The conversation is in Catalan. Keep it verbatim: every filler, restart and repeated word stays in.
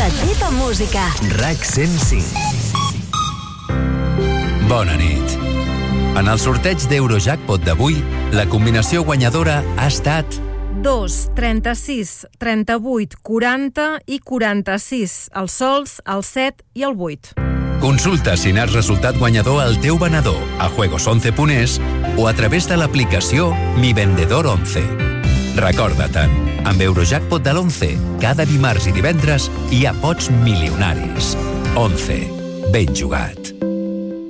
La teva música. RAC cent cinc. Bona nit. En el sorteig d'Eurojackpot d'avui, la combinació guanyadora ha estat dos, trenta-sis, trenta-vuit, quaranta i quaranta-sis. Els sols, el set i el vuit. Consulta si n'has resultat guanyador al teu venedor a juegos once punt es o a través de l'aplicació Mi Vendedor once. Recorda-te'n, amb Eurojackpot de l'once, cada dimarts i divendres hi ha pots milionaris. once. Ben jugat.